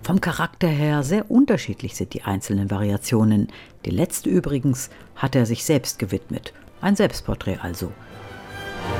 Vom Charakter her sehr unterschiedlich sind die einzelnen Variationen. Die letzte übrigens hat er sich selbst gewidmet. Ein Selbstporträt also.